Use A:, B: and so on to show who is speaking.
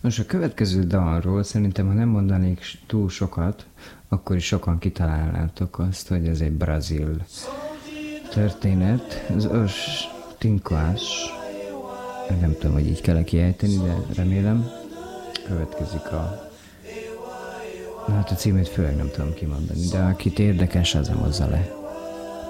A: Most a következő dalról szerintem, ha nem mondanék túl sokat, akkor is sokan kitalálnátok azt, hogy ez egy brazil történet. Az Os Tinkoás, nem tudom, hogy így kell kiejteni, de remélem. Következik a... Hát a címét főleg nem tudom kimondani, de akit érdekes, az hozza le.